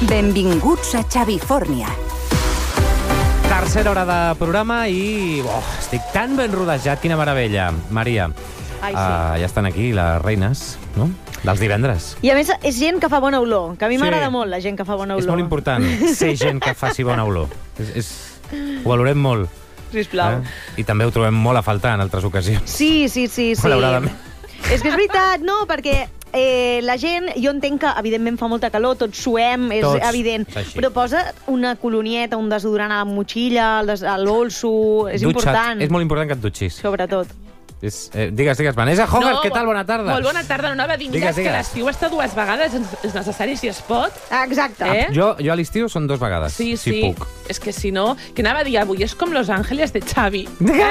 Benvinguts a Xavifòrnia. Tercera hora de programa i estic tan ben rodejat, quina meravella. Maria, Ai, sí. Ja estan aquí les reines, no? Dels divendres. I a més és gent que fa bona olor, que a mi Sí. m'agrada molt la gent que fa bona olor. És molt important ser gent que faci bona olor. Ho valorem molt. Sisplau. I també ho trobem molt a faltar en altres ocasions. Sí. Malauradament. És que és veritat, no? Perquè la gent, jo entenc que evidentment fa molta calor, tots suem, és Tots, evident, és així. però posa una colonieta, un desodorant a la motxilla, al bolso, és important. És molt important que et dutxis. Sobretot. Digues, Vanessa Hogarth, què tal? Bona tarda. Molt bona tarda. No anava a dir, mira, que l'estiu està 2 vegades, és necessari si es pot. Exacte. Jo a l'estiu són 2 vegades, Sí. si puc. És que si no, que anava a dir avui, és com Los Ángeles de Xavi.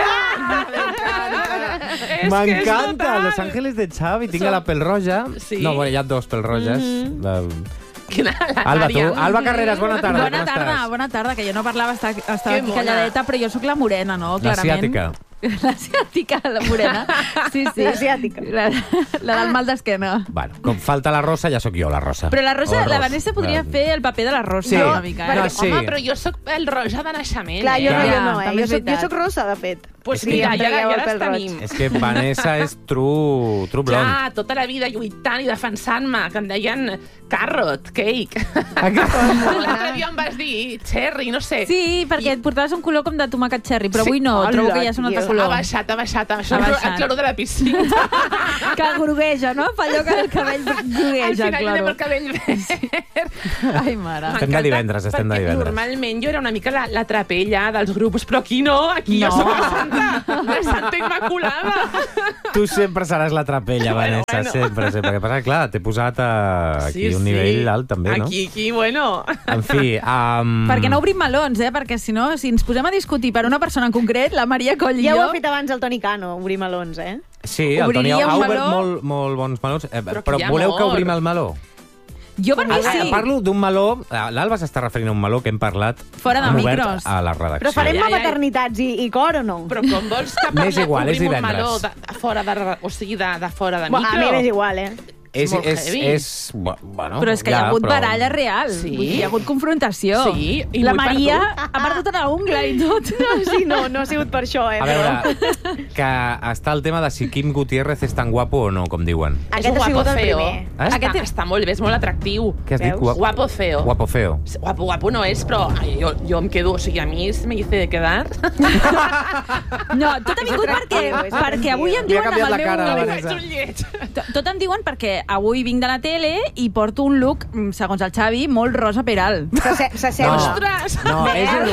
M'encanta, Los Ángeles de Xavi. Tinc la pèl roja. Sí. No, bueno, hi ha 2 pèl roges. Alba, Alba Carreras, bona tarda. Bona tarda, que jo no parlava, estava Que aquí mona. calladeta, però jo sóc la morena, no? Clarament. L'asiàtica. L'asiàtica, la morena. Sí. L'asiàtica. La del mal d'esquena. Bueno, com falta la Rosa, ja sóc jo, la Rosa. Però la Rosa, O la Ros. Vanessa podria fer el paper de la Rosa Sí. una mica, No, eh? sí. Home, però jo sóc el roja de naixement. Clar, jo Ja, no, també és Jo veritat. soc rosa, de fet. Pues Sí, mira, em ja traieu el les pèl roig. tenim. És que Vanessa és true blond. Ja, tota la vida lluitant i defensant-me, que em deien carrot, cake. Ah, L'altre dia em vas dir cherry, no sé. Sí, perquè et portaves un color com de tomàquet cherry, però avui no, Hola, trobo que ja és un altre tio. color. Ha baixat. Això Ha és baixat. el cloro de la piscina. Que grogueja, no? Fa allò que el cabell Al grogueja, final anem claro. el cabell verd. Ai, mare. Estem de M'encanta divendres, estem de perquè divendres. Normalment jo era una mica la trapella dels grups, però aquí no, aquí jo sóc la Santa Immaculada. Tu sempre seràs la trapella, Vanessa, bueno. sempre. El que passa, clar, t'he posat aquí un nivell alt, també, no? Aquí, bueno. En fi... Perquè no obrim melons, perquè si no, si ens posem a discutir per una persona en concret, la Maria Coll i Ja ho jo... ha fet abans el Toni Cano, obrir melons, Sí, el Toni Obriria ha un obert meló. molt bons melons. Però Però que hi ha voleu que molt. obrim el meló? Jo per mi sí. Parlo d'un meló... L'Alba s'està referint a un meló que hem parlat Fora de hem obert micros. a la redacció. Però farem Ja. maternitats i cor o no? Però com vols que M'és igual, és obrim un divendres. meló de fora de fora de Bueno, micro? a mi m'és igual, És molt heavy. bueno, Però és que hi ha hagut però- baralla real. Sí. Vull dir, hi ha hagut confrontació. Sí, i la molt Maria perdut. ha perdut una ungla i tot. Sí, no ha sigut per això, A veure, que està el tema de si Quim Gutiérrez és tan guapo o no, com diuen. Aquest És ha sigut el guapo feo. primer. Està molt bé, és molt atractiu. Què has dit? Veus? Guapo feo. Guapo feo. Guapo no és, però jo em quedo... O sigui, a mi me dice de quedar. No, tot ha vingut perquè avui em Li ha diuen canviat amb la el cara, meu... Vanessa. Faig un lleig. Tot em diuen perquè avui vinc de la tele i porto un look, segons el Xavi, molt Rosa Peral. S'assembla. Ostres! No,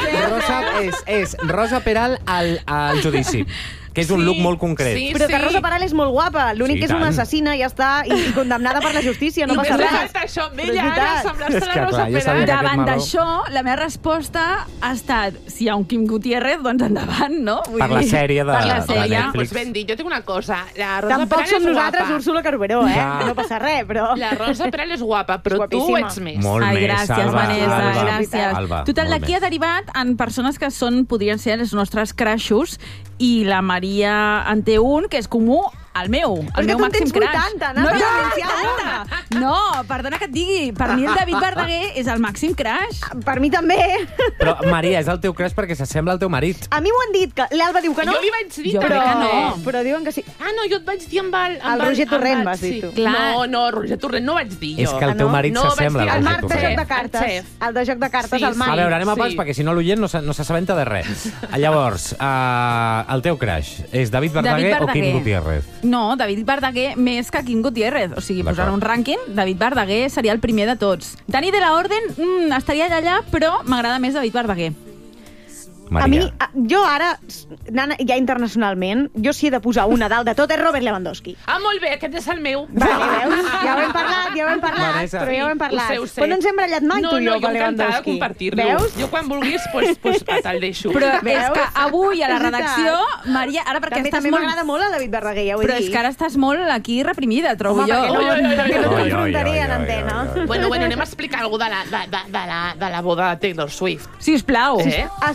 és Rosa Peral al judici, que és un look molt concret. Sí, Però que Rosa Peral és molt guapa. L'únic Sí, que és una tant. assassina i ja està, i condemnada per la justícia, no I passa més res. falta això amb Però és ella, ara veritat. semblar-se És la que, Rosa clar, jo sabia Peral. que- Davant meló. d'això, la meva resposta ha estat si hi ha un Quim Gutiérrez, doncs endavant, no? Vull Per la dir, sèrie de, per la de sèrie. Netflix. Pues ben dit, jo tinc una cosa. La Rosa Tampoc Peral som és nosaltres guapa. Úrsula Corberó, Clar. No passa res, però... La Rosa Peral és guapa, però tu Guapíssima. ets més. Molt Ai, més, gràcies, Alba, Vanessa, Alba. gràcies. Alba, Total, molt d'aquí més. ha derivat en persones que podrien ser els nostres crashos, i la Maria en té un que és comú al meu, Però el és que meu tu en màxim tens crash. 80, no, n'has no, renunciat 80. No, perdona que et digui, per mi el David Verdaguer és el màxim crash. Per mi també. Però, Maria, és el teu crush perquè s'assembla al teu marit. A mi m'ho han dit, que l'Alba diu que no. Jo li vaig dir Jo també crec que no. Però diuen que sí. Ah, no, jo et vaig dir amb el... El Roger Torrent vas dir tu. Clar. No, Roger Torrent no vaig dir jo. És que el teu no? marit No, s'assembla vaig al dir El Roger Marc de Torrent. joc de cartes. Chef. El de joc de cartes, Sí, el Marc. A veure, anem a pams, Sí. perquè si no l'oient no s'assabenta de res. Llavors, el teu crush és David Verdaguer o Quim Gutiérrez? No, David Verdaguer més que Quim Gutiérrez. O sigui, posant D'acord. un rànquing, David Verdaguer seria el primer de tots. Dani de la Orden estaria allà, però m'agrada més David Verdaguer. Maria. A mi, jo ara, anant ja internacionalment, jo si he de posar una dalt de tot és Robert Lewandowski. Ah, molt bé, aquest és el meu. Vale, veus? Ja ho hem parlat, Vanessa. però ja ho hem parlat. Ho sé. Però no ens hem ratllat mai, no, tu i jo, jo per encantada de Lewandowski. compartir-lo. Veus? Jo quan vulguis, pues te'l deixo. Però és Veus? que avui a la És veritat. redacció, Maria, ara perquè També, estàs també molt... m'agrada molt el David Verdaguer, ja ho he Però és dit. que ara estàs molt aquí reprimida, trobo Home, jo. perquè no, Oi, oi, oi, perquè no oi, t'ho oi, confrontaré oi, en oi, antena. oi, oi. Bueno, anem a explicar alguna cosa de la boda de Taylor Swift. Sisplau. Eh? Es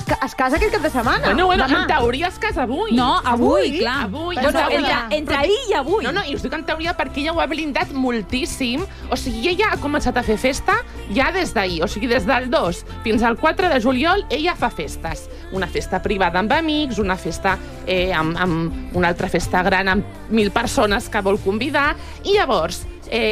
casa aquest cap de setmana. Bueno, demà. en teoria es casa avui. No, avui, clar. Avui. Bueno, Avui. entre ahir i avui. No, i us dic en teoria perquè ella ho ha blindat moltíssim. O sigui, ella ha començat a fer festa ja des d'ahir. O sigui, des del 2 fins al 4 de juliol, ella fa festes. Una festa privada amb amics, una festa amb una altra festa gran amb 1.000 persones que vol convidar. I llavors,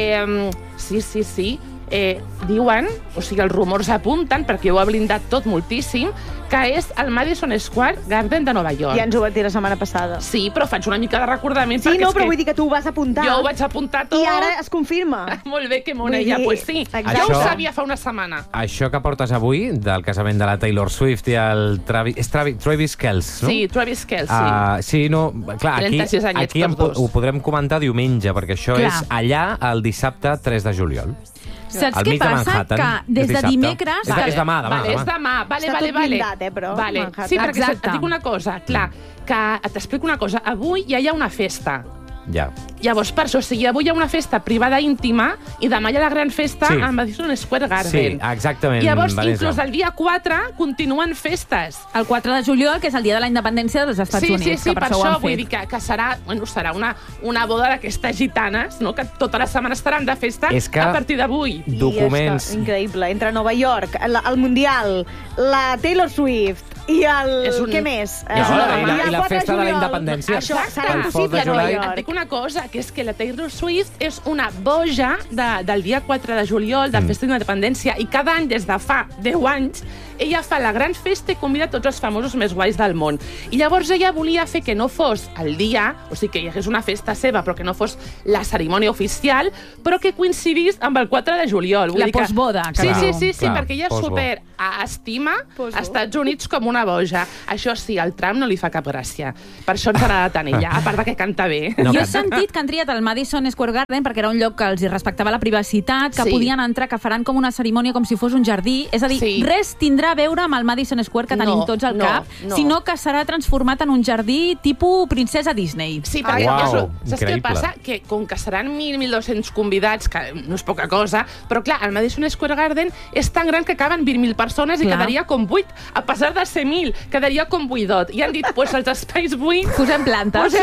sí, diuen, o sigui, els rumors apunten, perquè ho ha blindat tot moltíssim, que és el Madison Square Garden de Nova York. Ja ens ho va dir la setmana passada. Sí, però faig una mica de recordament. Sí, no, però vull dir que tu ho vas apuntar. Jo ho vaig apuntar tot. I ara es confirma. Molt bé, que mona ja, pues sí. Exacte. Jo ho sabia fa una setmana. Això que portes avui, del casament de la Taylor Swift i el Travis Kelce, no? Sí, Travis Kelce. Sí, no, clar, 36 anyets aquí tots dos. ho podrem comentar diumenge, perquè això és allà el dissabte 3 de juliol. Saps què passa? Que des de dimecres... És demà. És demà. Està tot blindat, però. Vale. Sí, perquè et dic una cosa, clar, que t'explico una cosa. Avui ja hi ha una festa. Ja. Llavors, per això, o sigui, avui hi ha una festa privada íntima i demà hi ha la gran festa a Madison Square Garden. Sí, exactament. Llavors, Vanessa, inclús el dia 4 continuen festes. El 4 de juliol, que és el dia de la independència dels Estats Units. Sí, que per això això vull dir que serà una boda d'aquestes gitanes, no? Que tota la setmana estaran de festa a partir d'avui. Documents... Increïble. Entre Nova York, el Mundial, la Taylor Swift i el... Què més? I la festa de la independència. Això serà impossible a Nova York. Et dic una cosa, que és que la Taylor Swift és una boja del dia 4 de juliol, de festa d'independència, i cada any, des de fa 10 anys, ella fa la gran festa i convida tots els famosos més guais del món. I llavors ella volia fer que no fos el dia, o sigui, que hi hagués una festa seva, però que no fos la cerimònia oficial, però que coincidís amb el 4 de juliol. La postboda. Sí, perquè ella super estima als Estats Units com una boja. Això sí, al Trump no li fa cap gràcia. Per això ens agrada tant ella, a part que canta bé. Jo he sentit que han triat el Madison Square Garden perquè era un lloc que els respectava la privacitat, que podien entrar, que faran com una cerimònia com si fos un jardí. És a dir, res tindrà a veure amb el Madison Square que tenim tots al cap, sinó que serà transformat en un jardí tipus princesa Disney. Sí, perquè saps què passa? Que com que seran 1.200 convidats, que no és poca cosa, però clar, el Madison Square Garden és tan gran que caben 20.000 persones i quedaria com 8. A pesar de ser 1.000, quedaria com buidot. I han dit, doncs els espais buits... Posem plantes.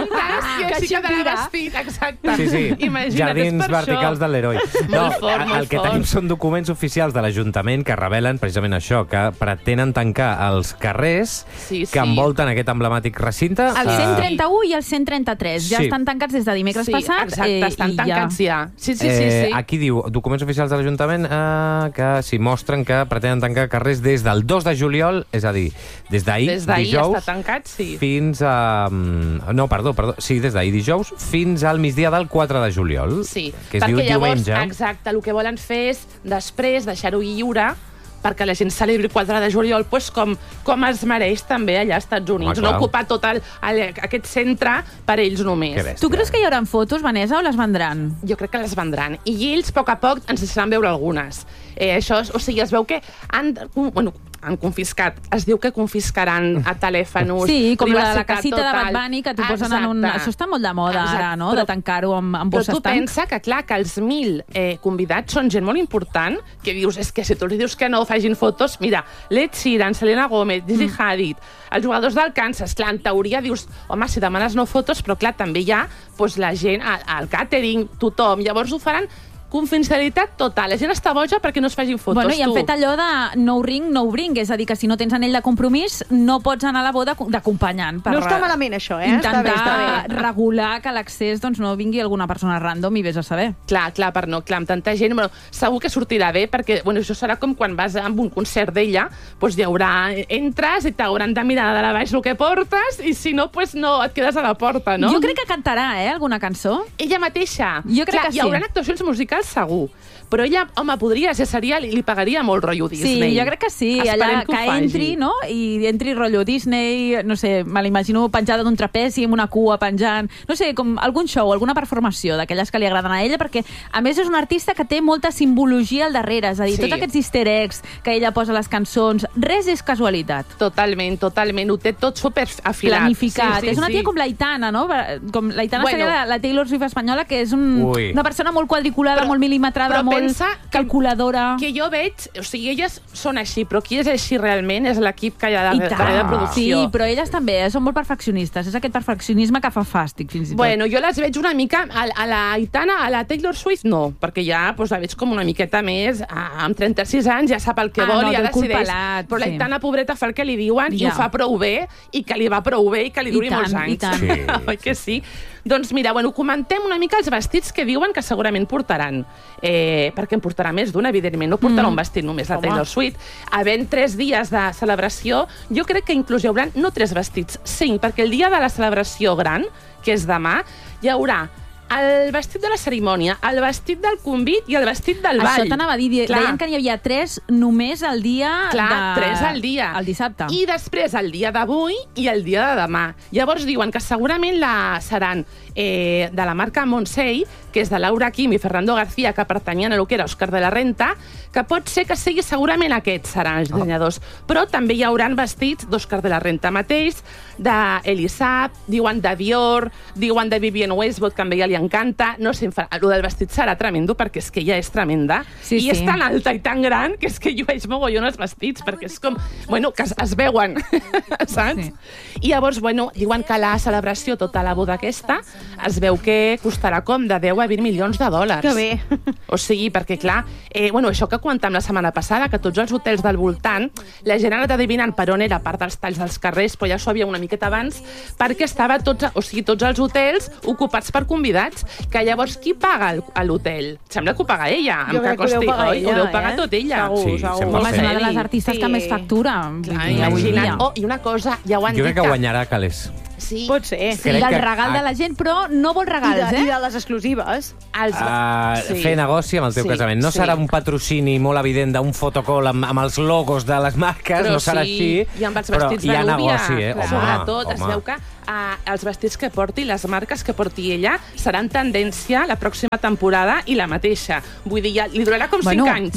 I així quedarà vestit, exacte. Sí. Imagina't, jardins verticals de l'heroi. El que tenim són documents oficials de l'Ajuntament que revelen precisament això, que pretenen tancar els carrers que envolten aquest emblemàtic recinte. El 131 i el 133 ja estan tancats des de dimecres passat. Exacte, estan tancats ja. Sí. Aquí diu, documents oficials de l'Ajuntament que s'hi mostren que pretenen tancar carrers des del 2 de juliol, és a dir, des d'ahir, dijous, està tancat, fins a... No, perdó, sí, des d'ahir dijous fins al migdia del 4 de juliol, que es diu diumenge. Exacte, el que volen fer és després deixar-ho lliure perquè la gent celebri el 4 de juliol com es mereix també allà als Estats Units. No ocupar tot aquest centre per ells només. Tu creus que hi haurà fotos, Vanessa, o les vendran? Jo crec que les vendran. I ells, a poc ens deixaran veure algunes. Això, o sigui, es veu que han confiscat. Es diu que confiscaran a telèfons. Sí, com la casita de Bad Bunny, que t'ho posen en un... Això està molt de moda ara, no?, de tancar-ho amb bosses tancs. Però tu pensa que, clar, que els 1.000 convidats són gent molt important, que dius, és que si tu li dius que no facin fotos, mira, Ed Sheeran, Selena Gomez, Gigi Hadid, els jugadors del Kansas, clar, en teoria dius, home, si demanes no fotos, però clar, també hi ha la gent, el càtering, tothom, llavors ho faran confidencialitat total. La gent està boja perquè no es facin fotos. Bueno, i han fet allò de no ring, no bring, és a dir, que si no tens anell de compromís no pots anar a la boda d'acompanyant. No està malament, això, Intentar regular que a l'accés no vingui alguna persona random i vés a saber. Clar, amb tanta gent, segur que sortirà bé, perquè això serà com quan vas a un concert d'ella, hi haurà, entres i t'hauran de mirar de la baix el que portes, i si no, no et quedes a la porta, no? Jo crec que cantarà, alguna cançó. Ella mateixa. Jo crec que sí. Hi haurà actuacions musicals segur. Però ella, home, podria ser serial i li pagaria molt rotllo Disney. Sí, jo crec que sí. Allà que entri, no? I entri rotllo Disney, no sé, me l'imagino penjada d'un trapezi amb una cua penjant. No sé, com algun show, alguna performació d'aquelles que li agraden a ella, perquè a més és una artista que té molta simbologia al darrere, és a dir, tots aquests easter eggs que ella posa a les cançons, res és casualitat. Totalment. Ho té tot super afilat. Planificat. És una tia com l'Aitana, no? Com l'Aitana seria la Taylor Swift espanyola, que és una persona molt quadriculada, molt mil·limetrada, molt pensa calculadora. Que jo veig... O sigui, elles són així, però qui és així realment és l'equip que hi ha darrere de producció. Sí, però elles també són molt perfeccionistes. És aquest perfeccionisme que fa fàstic, fins i tot. Bueno, jo les veig una mica... A la Aitana, a la Taylor Swift, no, perquè ja la veig com una miqueta més... Amb 36 anys ja sap el que vol i ja decideix. Però l'Aitana, pobreta, fa el que li diuen i ho fa prou bé, i que li va prou bé i que li duri molts anys. Oi que sí? Doncs mira, comentem una mica els vestits que diuen que segurament portaran. Perquè en portarà més d'un, evidentment. No portarà un vestit només la Taylor Swift. Havent 3 dies de celebració, jo crec que inclús hi haurà no 3 vestits, 5, perquè el dia de la celebració gran, que és demà, hi haurà el vestit de la cerimònia, el vestit del convit i el vestit del ball. Això t'anava a dir. Deien que n'hi havia 3 només el dia... Clar, 3 al dia. El dissabte. I després el dia d'avui i el dia de demà. Llavors diuen que segurament seran de la marca Montseny, que és de Laura Kim i Fernando García, que pertanyien a lo que era Òscar de la Renta, que pot ser que sigui segurament aquests seran els dissenyadors. Però també hi haurà vestits d'Òscar de la Renta mateix, d'Elisab, diuen de Dior, diuen de Vivienne Westwood, que a ella li encanta. No sé, el del vestit serà tremendo, perquè és que ella és tremenda. I és tan alta i tan gran que és que llueix mogollon els vestits, perquè és com... Bueno, que es veuen, saps? I llavors, diuen que la celebració, tota la boda aquesta, es veu que costarà com de 10 a 20 milions de dòlars. Que bé. O sigui, perquè clar, això que comentàvem la setmana passada, que tots els hotels del voltant, la gent ha anat adivinant per on era part dels talls dels carrers, però ja s'ho havia una miqueta abans, perquè estava tots els hotels ocupats per convidats, que llavors qui paga l'hotel? Sembla que ho paga ella, amb que costi, oi? Ho deu pagar tot ella. Sí, 100%. Home, és una de les artistes que més factura. Imagina't. Oh, i una cosa, ja ho han dit. Jo crec que guanyarà calés. Sí. Pot ser. Sí, del regal de la gent, però no vol regals, I de les exclusives. Fer negoci amb el teu casament. No serà un patrocini molt evident d'un fotocall amb els logos de les marques, no serà així, i amb els vestits de núvia, negoci, sobretot, es veu que els vestits que porti, les marques que porti ella, seran tendència la pròxima temporada i la mateixa. Vull dir, ja li durarà com 5 anys.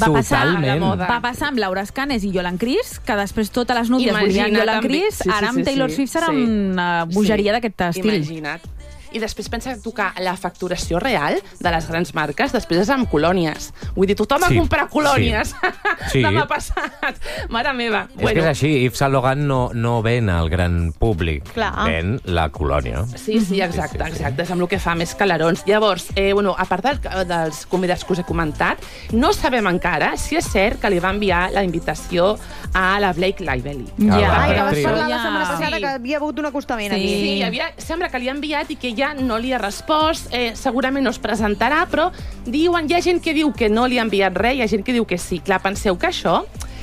Va passar amb Laura Escanes i Yolan Chris, que després totes les núvies volien Yolan Chris, ara amb Taylor Swift serà una bogeria d'aquest estil. Imagina't. I després pensa que tocar la facturació real de les grans marques després és amb colònies. Vull dir, tothom va comprar colònies demà passat. Mare meva. És que és així, Yves Saint Laurent no ven al gran públic, ven la colònia. Sí, exacte. És amb el que fa més calarons. Llavors, a part dels convidats que us he comentat, no sabem encara si és cert que li va enviar la invitació a la Blake Lively. Que vas parlar la setmana passada que havia hagut un acostament aquí. Sí, sembla que li ha enviat i que ja no li ha respost, segurament no es presentarà, però diuen, hi ha gent que diu que no li ha enviat res, hi ha gent que diu que sí. Clar, penseu que això,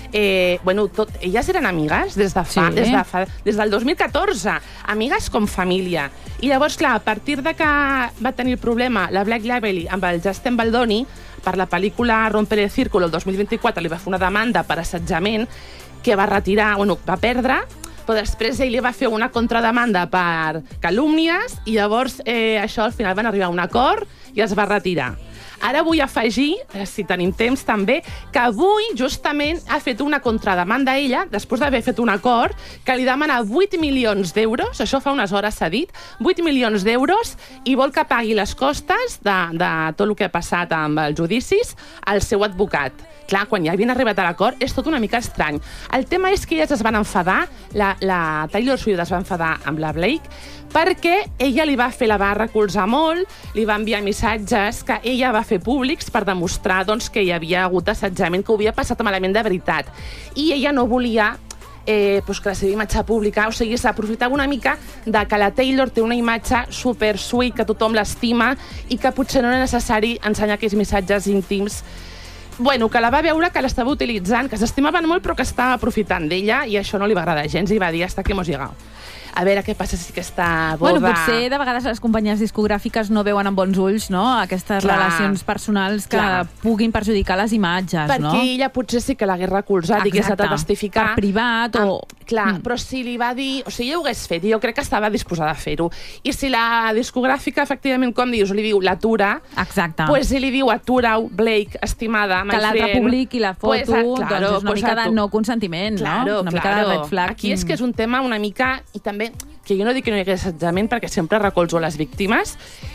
elles eren amigues des del 2014, amigues com família. I llavors, clar, a partir de que va tenir el problema la Blake Lively amb el Justin Baldoni, per la pel·lícula Romper el Círculo, el 2024 li va fer una demanda per assetjament que va retirar, va perdre, però després ell li va fer una contrademanda per calúmnies i llavors això al final van arribar a un acord i es va retirar. Ara vull afegir, si tenim temps també, que avui justament ha fet una contrademanda a ella, després d'haver fet un acord, que li demana 8 milions d'euros, això fa unes hores s'ha dit, 8 milions d'euros, i vol que pagui les costes de tot el que ha passat amb els judicis al seu advocat. Clar, quan ja havien arribat a l'acord, és tot una mica estrany. El tema és que elles es van enfadar, la Taylor Swift es va enfadar amb la Blake, perquè ella la va recolzar molt, li va enviar missatges que ella va fer públics per demostrar que hi havia hagut assetjament, que ho havia passat malament de veritat. I ella no volia que la seva imatge pública, o sigui, s'aprofitava una mica de que la Taylor té una imatge super sweet, que tothom l'estima, i que potser no era necessari ensenyar aquells missatges íntims que la va veure, que l'estava utilitzant, que s'estimaven molt però que estava aprofitant d'ella i això no li va agradar gens i va dir hasta aquí hemos llegado. A veure què passa si aquesta boda... Potser de vegades les companyies discogràfiques no veuen amb bons ulls, no?, aquestes relacions personals que puguin perjudicar les imatges, no? Perquè ella potser sí que l'hagués recolzat i hagués de testificar. Per privat o... Clar, però si li va dir... O sigui, ella ho hagués fet i jo crec que estava disposada a fer-ho. I si la discogràfica, efectivament, com dius, li diu l'atura... Exacte. Pues si li diu atura-ho, Blake, estimada, que l'altre publiqui la foto, doncs és una mica de no consentiment, no? Una mica de red flag. Aquí és que és un tema una mica... I també que jo no dic que no hi hagués assetjament perquè sempre recolzo les víctimes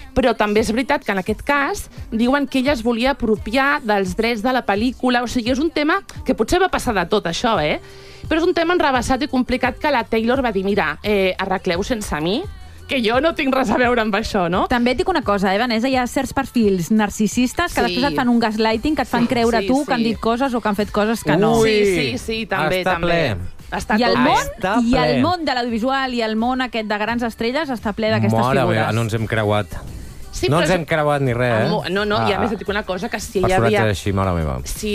Però també és veritat que en aquest cas diuen que ella es volia apropiar dels drets de la pel·lícula. O sigui, és un tema que potser va passar de tot, això, però és un tema enrevessat i complicat que la Taylor va dir, mira, arregleu sense mi, que jo no tinc res a veure amb això, no? També et dic una cosa, Vanessa, hi ha certs perfils narcisistes que després et fan un gaslighting, que et fan creure tu que han dit coses o que han fet coses que no. Sí, també. Està ple. I el món de l'audiovisual i el món aquest de grans estrelles està ple d'aquestes figures. Mare meva, no ens hem creuat. No ens hem creuat ni res, No, i a més et dic una cosa, que si ella havia... així, mare meva. Si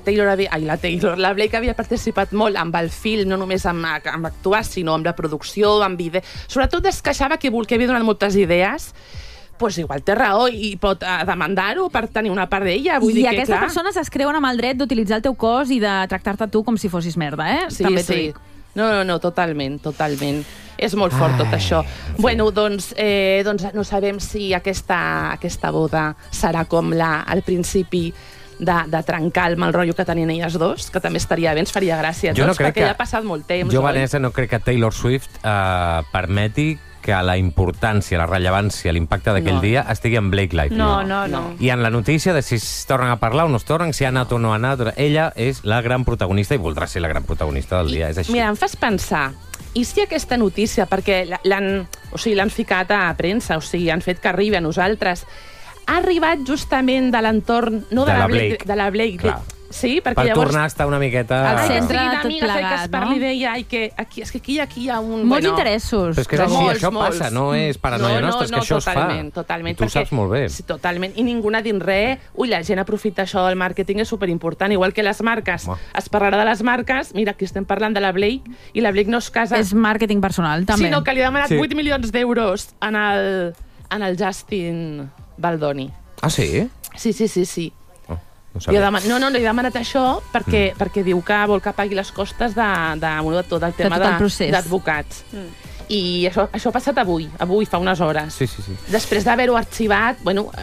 la Blake havia participat molt amb el film, no només amb actuar, sinó amb la producció, amb vídeo... Sobretot es queixava que havia donat moltes idees, doncs igual té raó i pot demandar-ho per tenir una part d'ella. I aquestes persones es creuen amb el dret d'utilitzar el teu cos i de tractar-te tu com si fossis merda, Sí, també t'ho dic. No, totalment. És molt fort tot això. Bueno, doncs no sabem si aquesta boda serà com al principi de trencar el mal rotllo que tenien elles dos, que també estaria bé, ens faria gràcia. Jo no crec perquè ja ha passat molt temps. Jo, Vanessa, no crec que Taylor Swift permeti que la importància, la rellevància, l'impacte d'aquell dia estigui en Blake Lively. No. I en la notícia de si es tornen a parlar o no es tornen, si ha anat o no ha anat, ella és la gran protagonista i voldrà ser la gran protagonista del dia, és així. Mira, em fas pensar, i si aquesta notícia, perquè l'han ficat a premsa, o sigui, han fet que arribi a nosaltres, ha arribat justament de l'entorn, no de la Blake, clar. Sí, perquè per tornar a estar una miqueta... Al centre de tot plegat, que es parli d'ella i que aquí hi ha un... Molts interessos. Però és que és així, això passa, no és paranoia nostra, és que això es fa. Totalment. I tu ho saps molt bé. Sí, totalment. I ningú n'ha dit res. La gent aprofita això del màrqueting, és superimportant. Igual que les marques. Es parlarà de les marques. Mira, aquí estem parlant de la Blake, i la Blake no es casa... És màrqueting personal, també. Sinó que li ha demanat 8 milions d'euros en el Justin Baldoni. Ah, sí? Sí. No, li he demanat això perquè diu que vol que pagui les costes de tot el tema d'advocats. I això ha passat avui, fa unes hores. Sí. Després d'haver-ho arxivat,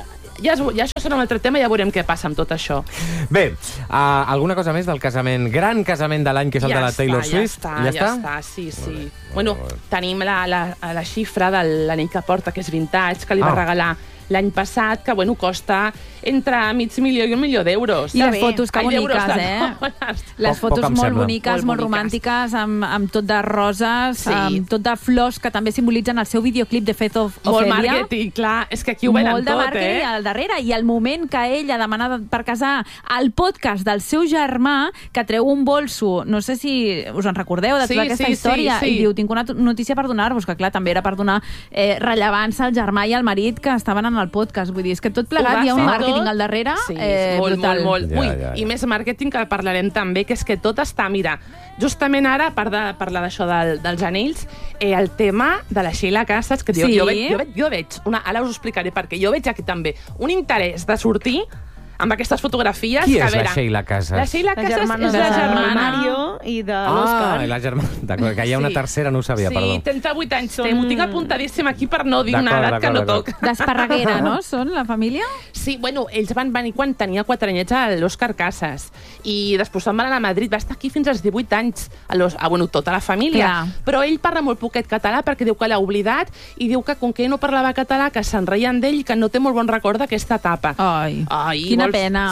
ja això serà un altre tema, ja veurem què passa amb tot això. Bé, alguna cosa més del casament, gran casament de l'any, que és el de la Taylor Swift? Ja està, sí. Bueno, tenim la xifra de l'anell que porta, que és vintage, que li va regalar l'any passat, que costa entre $500,000 i $1 milió d'euros. I les fotos que boniques, Les fotos molt boniques, molt romàntiques, amb tot de roses, amb tot de flors, que també simbolitzen el seu videoclip de Faith of Ophelia. Molt màrqueting, clar, és que aquí ho venen tot, Molt de màrqueting al darrere, i el moment que ella demana per casar al podcast del seu germà, que treu un bolso, no sé si us en recordeu de tota aquesta història, i diu, tinc una notícia per donar-vos, que clar, també era per donar rellevància al germà i al marit que estaven en el podcast. Vull dir, és que tot plegat hi ha un màrqueting al darrere brutal. Molt. I més màrqueting, que parlarem també, que és que tot està, mira, justament ara, a part de parlar d'això dels anells, el tema de la Sheila Casas, que jo veig, ara us ho explicaré, perquè jo veig aquí també un interès de sortir amb aquestes fotografies. Qui és la Sheila Casas? La Sheila Casas és la germana Mario i de l'Òscar. La germana. D'acord, que hi ha una tercera, no ho sabia, perdó. Sí, 38 anys. M'ho tinc apuntadíssim aquí per no dir una edat que no toc. D'Esparreguera, no? Són la família? Sí, ells van venir quan tenia 4 anyets a l'Òscar Casas. I després van anar a Madrid. Va estar aquí fins als 18 anys. Tota la família. Però ell parla molt poquet català perquè diu que l'ha oblidat i diu que com que ell no parlava català, que se'n reien d'ell i que no té molt bon record d'aquesta etapa. Ai, quina pena.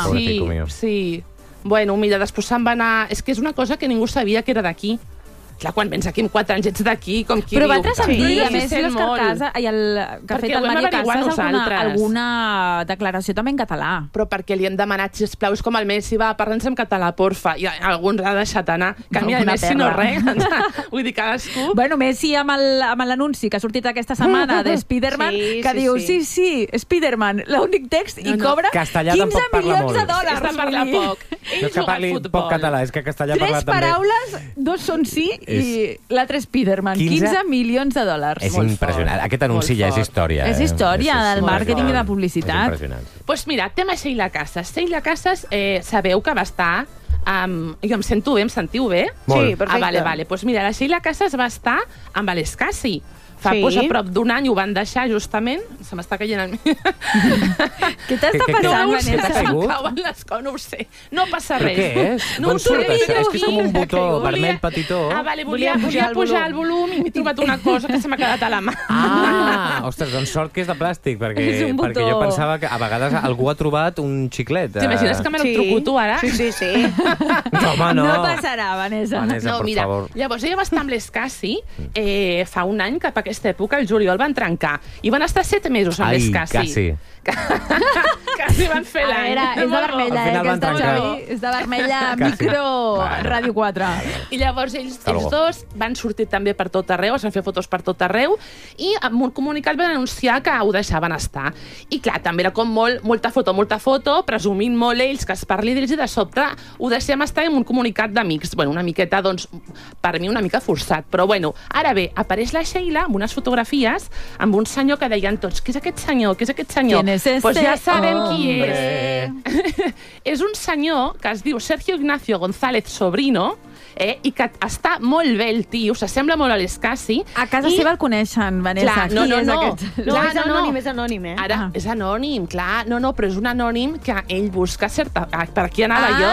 Sí. Mira, després se'n va anar... És que és una cosa que ningú sabia que era d'aquí. Clar, quan vens aquí amb 4 anys ets d'aquí, com qui diu... Però va transcendir, a més, l'Òscar Casas, que ha fet el Mario Casas, alguna declaració també en català. Però perquè li hem demanat, sisplau, és com el Messi, va, parla'ns en català, porfa. I alguns ha deixat anar. Que a mi el Messi no res. Vull dir, cadascú... Messi amb l'anunci que ha sortit aquesta setmana de Spider-Man, que diu, sí, Spider-Man, l'únic text, i cobra $15 milions. Està parlar poc. No és que parli poc català, és que castellà parla també. 3 paraules, 2 són sí, i l'altre Spider-Man. $15 milions. És impressionant. Aquest anunci ja és història. És història del màrqueting i de la publicitat. És impressionant. Doncs mira, tema Sheila Casas. Sheila Casas, sabeu que va estar... Jo em sento bé, em sentiu bé? Sí, perfecte. Vale. Doncs mira, la Sheila Casas va estar amb l'Escassi. Fa a prop d'un any ho van deixar, justament. Se m'està caient al mi. Què t'està passant, Vanessa? Se'm cauen les coses, no ho sé. No passa res. Però què és? No Com surt això? És que és com un botó vermell petitó. Vale, volia pujar el volum i m'he trobat una cosa que se m'ha quedat a la mà. Ostres, doncs sort que és de plàstic, perquè jo pensava que a vegades algú ha trobat un xiclet. T'imagines que m'electrocuto ara? Sí. Home, no. No passarà, Vanessa. No, mira, llavors ella va estar amb l'Escassi fa un any, cap a aquesta època, el juliol van trencar. I van estar 7 mesos amb l'Escassi. Quasi van fer l'any. És de vermella, aquesta, Xavi. És de vermella micro Ràdio 4. I llavors ells dos van sortir també per tot arreu, es van fer fotos per tot arreu, i amb un comunicat van anunciar que ho deixaven estar. I clar, també era com molta foto, presumint molt ells que es parli d'ells, i de sobte ho deixem estar en un comunicat d'amics. Bueno, una miqueta, doncs, per mi una mica forçat. Però bueno, ara bé, apareix la Sheila amb unes fotografies amb un senyor que deien tots, què és aquest senyor? Què és aquest senyor? Pues ja sabem qui és. És un senyor que es diu Sergio Ignacio González Sobrino, i que està molt bé el tio, s'assembla molt a l'Escassi. A casa seva el coneixen, Vanessa. No, és anònim, Ara, és anònim, clar. No, però és un anònim que ell busca per aquí anava jo.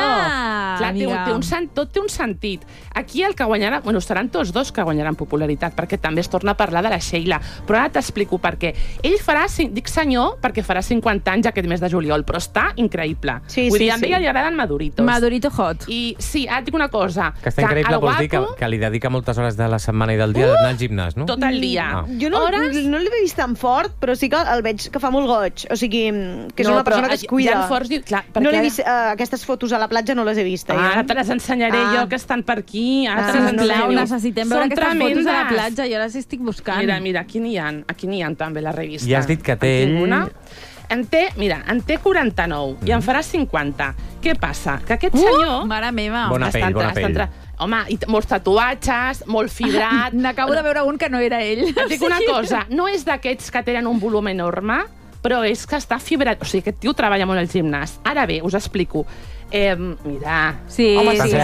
Clar, tot té un sentit. Aquí el que guanyarà... Bueno, seran tots dos que guanyaran popularitat, perquè també es torna a parlar de la Sheila. Però ara t'explico per què. Ell farà, dic senyor, perquè farà 50 anys aquest mes de juliol, però està increïble. Vull dir, a ell li agraden maduritos. Madurito hot. I sí, ara et dic una cosa. Que està increïble, vols dir que li dedica moltes hores de la setmana i del dia d'anar al gimnàs, no? Tot el dia. Jo no l'he vist tan fort, però sí que el veig que fa molt goig. O sigui, que és una persona que es cuida. No l'he vist, aquestes fotos a la platja no les he vist. Ara te les ensenyaré jo, que estan per aquí. Necessitem veure aquestes fotos a la platja, jo les estic buscant. Mira, aquí n'hi ha també la revista. I has dit que té ell... En té 49 i en farà 50. Què passa? Que aquest senyor... Mare meva. Bona pell. Home, i molts tatuatges, molt fibrat... N'acabo de veure un que no era ell. Et dic una cosa, no és d'aquests que tenen un volum enorme, però és que està fibrat. O sigui, aquest tio treballa molt al gimnàs. Ara bé, us explico. Mira... Sí,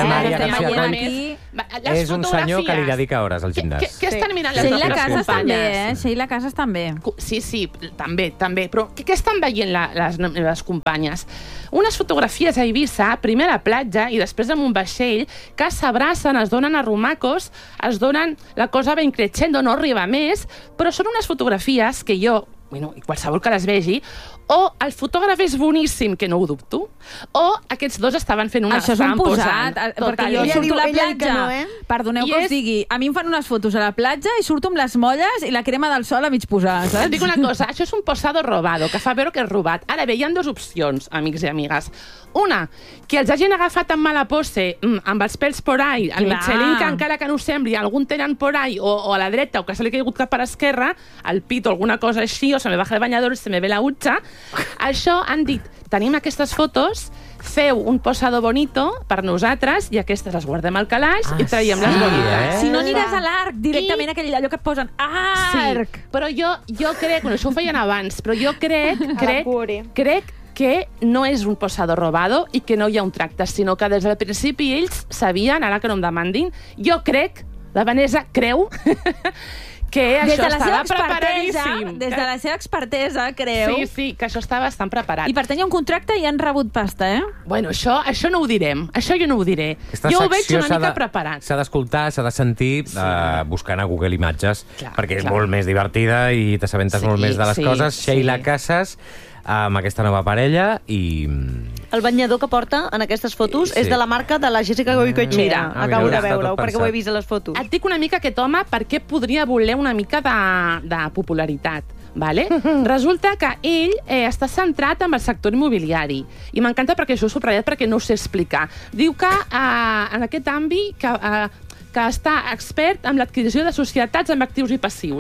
és un senyor que li dedica hores al gimnàs. Què estan mirant les nostres companyes? Sheila Casas també. Sí, també. Però què estan veient les companyes? Unes fotografies a Eivissa, primer a la platja i després amb un vaixell, que s'abracen, es donen arrumacos, es donen la cosa ben creixendo, no arriba més, però són unes fotografies que jo, i qualsevol que les vegi, o el fotògraf és boníssim, que no ho dubto, o aquests dos estaven fent una... Això és un posat, perquè jo surto a la platja, perdoneu que us digui, a mi em fan unes fotos a la platja i surto amb les molles i la crema del sol a mig posar, saps? Et dic una cosa, això és un posado robado, que fa veure que és robat. Ara bé, hi ha dues opcions, amics i amigues. Una, que els hagin agafat amb mala pose, amb els pèls por ahí, el Michelin, que encara que no ho sembli, algun tenen por ahí, o a la dreta, o que se li ha caigut cap a l'esquerra, el pit o alguna cosa així, o se me baja el banyador i se me ve la utxa. Això han dit, tenim aquestes fotos, feu un posado bonito per nosaltres i aquestes les guardem al calaix i traiem les bonites. Si no aniràs a l'arc, directament allò que et posen arc. Sí, però jo crec, això ho feien abans, però jo crec que no és un posado robado i que no hi ha un tracte, sinó que des del principi ells sabien, ara que no em demandin, jo crec, la Vanessa creu, que això estava preparadíssim. Des de la seva expertesa, creu. Sí, que això estava bastant preparat. I per tenir un contracte i han rebut pasta, Bueno, això no ho direm. Això jo no ho diré. Jo ho veig una mica preparat. S'ha d'escoltar, s'ha de sentir buscant a Google Imatges, perquè és molt més divertida i t'assabentes molt més de les coses. Sheila Casas, amb aquesta nova parella i... El banyador que porta en aquestes fotos és de la marca de la Jessica Goicoechea. Acabo de veure-ho, perquè ho he vist a les fotos. Et dic una mica aquest home perquè podria voler una mica de popularitat. Vale? Resulta que ell està centrat en el sector immobiliari i m'encanta perquè això ho he subratllat perquè no ho sé explicar. Diu que en aquest àmbit que està expert en l'adquisició de societats amb actius i passius.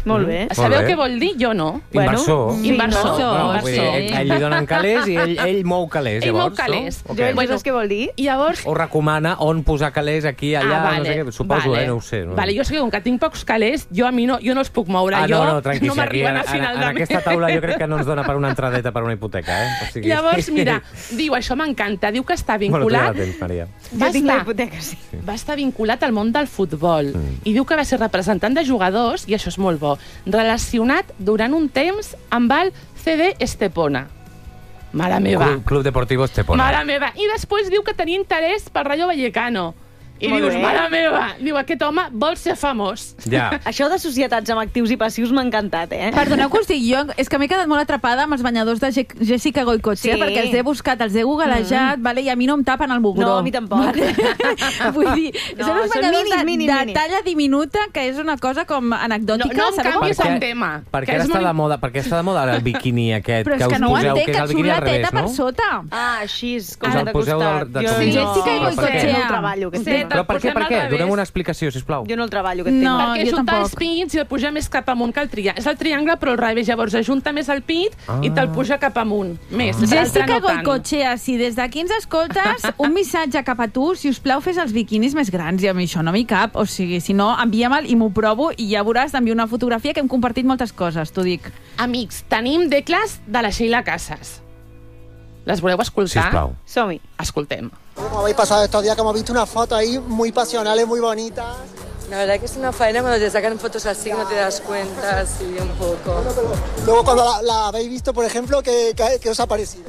Molt bé. Sabeu què vol dir? Jo no. Inversor. Inversor. Ell li donen calés i ell mou calés, llavors. Ell mou calés. Saps què vol dir? Llavors... O recomana on posar calés aquí, allà, no sé què. Suposo, no ho sé. Vale, jo sé que com que tinc pocs calés, jo no els puc moure. No, tranquil, no m'arriben a final de mes. En aquesta taula jo crec que no ens dona per una entradeta per una hipoteca, Llavors, mira, diu, això m'encanta, diu que està vinculat... Bueno, tu ja la tens, Maria. Jo tinc la hipoteca, sí. Va estar vinculat al món del futbol i diu que va ser representant de jugadors, i això és molt bo, relacionat durant un temps amb el CD Estepona. Mare meva. Club Deportivo Estepona. Mare meva. I després diu que tenia interès per Rayo Vallecano. I dius, mare meva, diu, aquest home vol ser famós. Ja. Això de societats amb actius i passius m'ha encantat, Perdoneu que us dic, jo és que m'he quedat molt atrapada amb els banyadors de Jessica Goicoechea, perquè els he buscat, els he googlejat, i a mi no em tapen el mugró. No, a mi tampoc. Vull dir, són uns banyadors de talla diminuta, que és una cosa com anecdòtica. No em canvis el tema. Per què està de moda ara el biquini aquest? Però és que no ho entenc, que et surt la teta per sota. Així, com de costat. Jessica Goicoechea. No treballo, aquest Però per què? Donem una explicació, sisplau. Jo no el treballo, aquest tema. Perquè sota els pits i el puja més cap amunt que el triangle. És el triangle, però al revés. Llavors ajunta més el pit i te'l puja cap amunt. Més. Jessica Goicoechea, si des d'aquí ens escoltes, un missatge cap a tu, si us plau, fes els biquinis més grans, i a mi això no m'hi cap. O sigui, si no, envia-me'l i m'ho provo i ja veuràs, t'envio una fotografia que hem compartit moltes coses, t'ho dic. Amics, tenim decles de la Sheila Casas. ¿Las voleu escoltar? Sisplau. Som-hi. Escoltem. ¿Cómo habéis pasado estos días? Que hemos visto unas fotos ahí muy pasionales, muy bonitas. La verdad que es una faena cuando te sacan fotos así, no te das cuenta, así un poco. Luego cuando la habéis visto, por ejemplo, ¿qué os ha parecido?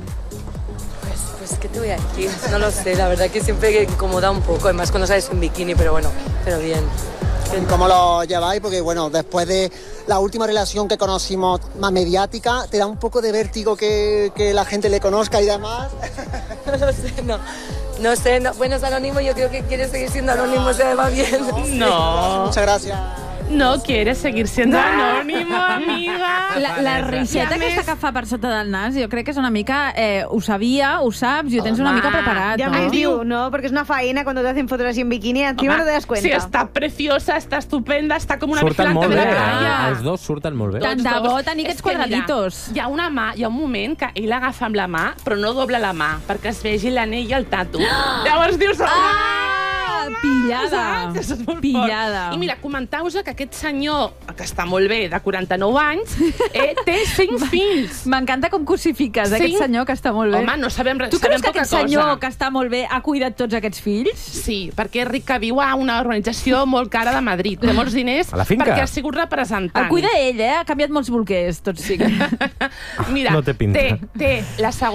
Pues, ¿qué te voy a decir? No lo sé, la verdad que siempre incomoda un poco, además cuando sales en bikini, pero bueno, pero bien. ¿Cómo lo lleváis? Porque, bueno, después de la última relación que conocimos más mediática, ¿te da un poco de vértigo que la gente le conozca y demás? No lo sé, no sé. Bueno, es anónimo, yo creo que quiere seguir siendo anónimo, se va bien. No. Muchas gracias. No quieres seguir siendo anónimo, amiga. La riseta aquesta que fa per sota del nas, jo crec que és una mica... ho sabia, ho saps, i ho tens una mica preparat. Ja m'ho diu, no? Perquè és una faena quan te hacen fotos así en bikini, encima no te das cuenta. Sí, està preciosa, està estupenda, està com una vigilante de la calle. Els dos surten molt bé. Tant de bo tenir aquests quadraditos. Hi ha un moment que ell l'agafa amb la mà, però no dobla la mà, perquè es vegi l'anell i el tatu. Llavors dius... Pillada. I mira, comentau-vos que aquest senyor, que està molt bé, de 49 anys, té 5 fills. M'encanta com cosifiques aquest senyor que està molt bé. Home, no sabem res. Tu creus que aquest senyor que està molt bé ha cuidat tots aquests fills? Sí, perquè és ric, que viu a una organització molt cara de Madrid. Té molts diners perquè ha sigut representant. El cuida ell, ha canviat molts bolquers, tots sí. Mira, té la segona